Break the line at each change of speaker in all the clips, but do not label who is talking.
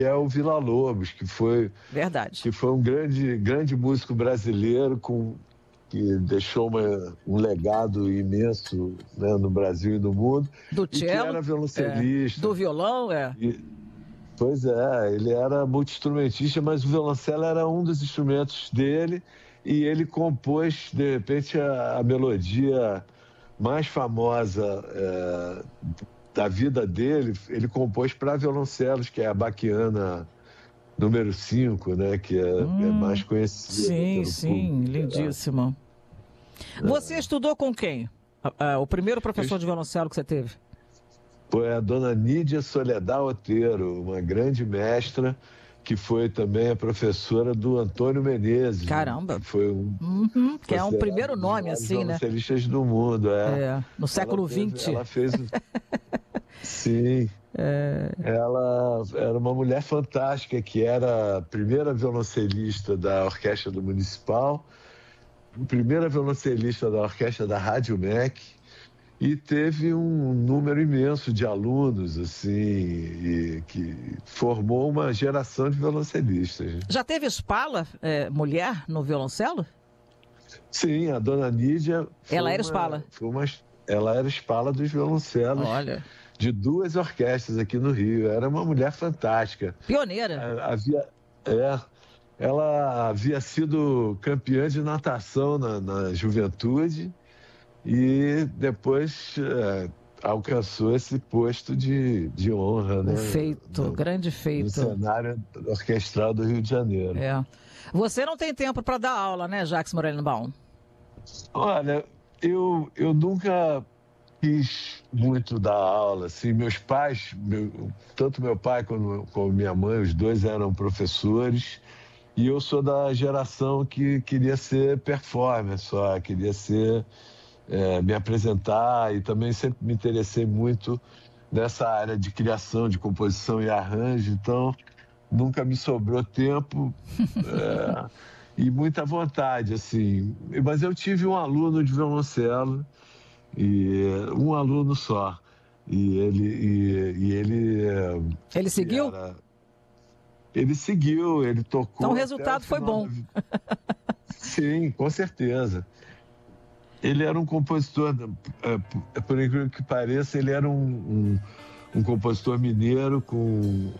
é o Villa-Lobos,
Verdade.
que foi um grande músico brasileiro que deixou um legado imenso, né, no Brasil e no mundo.
Do
cello, e que era violoncelista.
Do violão,
Pois é, ele era multi-instrumentista, mas o violoncelo era um dos instrumentos dele e ele compôs, de repente, a melodia mais famosa da vida dele, ele compôs para violoncelos, que é a Bachiana número 5, né, que é mais conhecida.
Sim, lindíssima. Você estudou com quem? O primeiro professor de violoncelo que você teve?
Foi a dona Nídia Soledad Otero, uma grande mestra, que foi também a professora do Antônio Menezes.
Caramba!
Que foi
que é um primeiro nome, assim, né?
Violoncelistas do mundo,
no século XX.
Ela fez... Sim. Ela era uma mulher fantástica, que era a primeira violoncelista da Orquestra do Municipal, a primeira violoncelista da Orquestra da Rádio MEC, e teve um número imenso de alunos, assim, e que formou uma geração de violoncelistas.
Já teve Spala, mulher, no violoncelo?
Sim, a dona Nídia...
Ela era Spala?
Ela era Spala dos violoncelos.
Olha.
De 2 orquestras aqui no Rio. Era uma mulher fantástica.
Pioneira.
Ela havia sido campeã de natação na juventude e depois alcançou esse posto de honra, né?
Grande feito.
No cenário orquestral do Rio de Janeiro.
Você não tem tempo para dar aula, né, Jacques Morellenbaum?
Olha, eu nunca quis muito dar aula, assim, meus pais, tanto meu pai como minha mãe, os dois eram professores, e eu sou da geração que queria ser performer só, queria me apresentar, e também sempre me interessei muito nessa área de criação, de composição e arranjo, então nunca me sobrou tempo e muita vontade, assim. Mas eu tive um aluno de violoncelo, e um aluno só, e ele
seguiu?
Ele seguiu, ele tocou.
Então o resultado foi bom.
Sim, com certeza. Ele era um compositor, por incrível que pareça, ele era um compositor mineiro com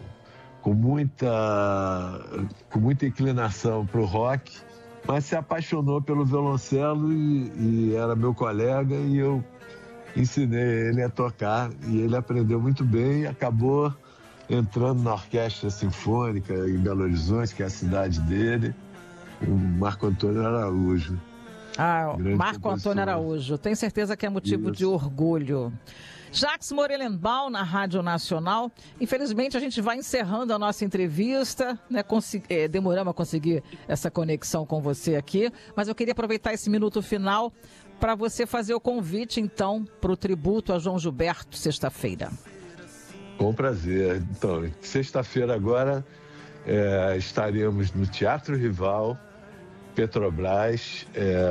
muita inclinação para o rock, mas se apaixonou pelo violoncelo e era meu colega, e eu ensinei ele a tocar, e ele aprendeu muito bem e acabou entrando na Orquestra Sinfônica em Belo Horizonte, que é a cidade dele, o Marco Antônio Araújo.
Marco Antônio Araújo, tenho certeza que é motivo de orgulho. Jacques Morellenbaum, na Rádio Nacional. Infelizmente, a gente vai encerrando a nossa entrevista, né? Demoramos a conseguir essa conexão com você aqui, mas eu queria aproveitar esse minuto final para você fazer o convite, então, para o tributo a João Gilberto, sexta-feira.
Com prazer. Então, sexta-feira agora estaremos no Teatro Rival, Petrobras.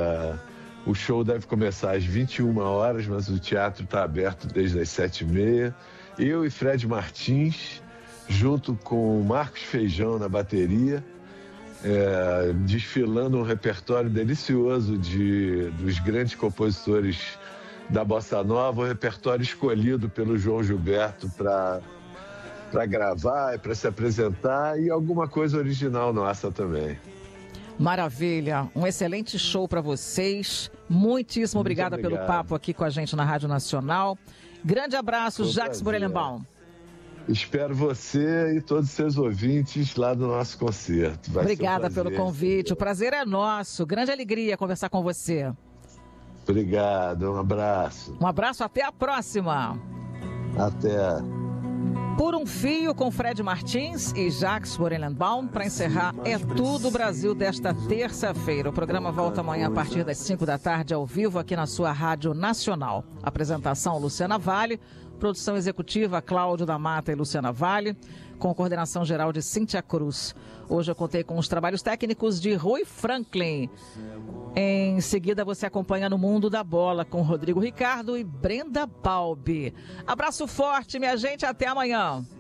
O show deve começar às 21 horas, mas o teatro está aberto desde as 7h30. Eu e Fred Martins, junto com Marcos Feijão na bateria, desfilando um repertório delicioso dos grandes compositores da Bossa Nova, um repertório escolhido pelo João Gilberto para gravar e para se apresentar, e alguma coisa original nossa também.
Maravilha, um excelente show para vocês. Muitíssimo obrigada pelo papo aqui com a gente na Rádio Nacional. Grande abraço, Jacques Morellenbaum.
Espero você e todos os seus ouvintes lá no nosso concerto.
Obrigada pelo convite, o prazer é nosso. Grande alegria conversar com você.
Obrigado, um abraço.
Um abraço, até a próxima.
Até.
Por um Fio, com Fred Martins e Jacques Morellenbaum, para encerrar É Tudo Brasil desta terça-feira. O programa volta amanhã a partir das 5 da tarde, ao vivo, aqui na sua Rádio Nacional. Apresentação, Luciana Vale. Produção executiva, Cláudio da Mata e Luciana Vale, com coordenação geral de Cíntia Cruz. Hoje eu contei com os trabalhos técnicos de Rui Franklin. Em seguida você acompanha No Mundo da Bola com Rodrigo Ricardo e Brenda Balbi. Abraço forte, minha gente, até amanhã.